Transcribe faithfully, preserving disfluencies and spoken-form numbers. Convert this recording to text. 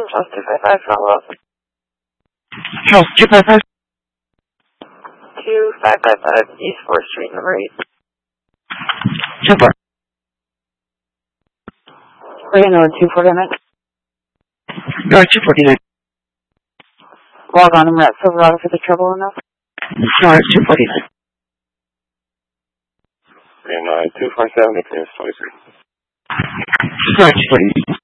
Charles two five five, follow up. Charles two five five. two five five five, East fourth Street, number eight. ten four. We're going to two forty-nine. No, two forty-nine. Log on and Rat Silverado for the trouble enough. No, two forty-nine. And uh, two four seven, clear, twenty-three. No, two forty-nine.